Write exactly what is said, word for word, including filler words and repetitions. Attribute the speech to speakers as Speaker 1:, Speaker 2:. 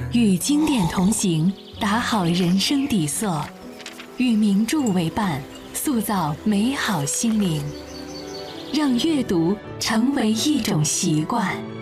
Speaker 1: 与经典同行，打好人生底色；与名著为伴，塑造美好心灵。让阅读成为一种习惯。